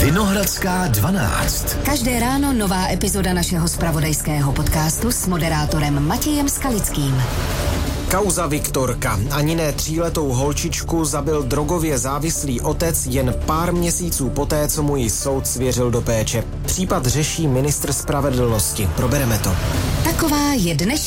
Vinohradská 12. Každé ráno nová epizoda našeho zpravodajského podcastu s moderátorem Matějem Skalickým. Kauza Viktorka. Ani ne 3letou holčičku zabil drogově závislý otec jen pár měsíců poté, co mu ji soud svěřil do péče. Případ řeší ministr spravedlnosti. Probereme to. Taková je dnešní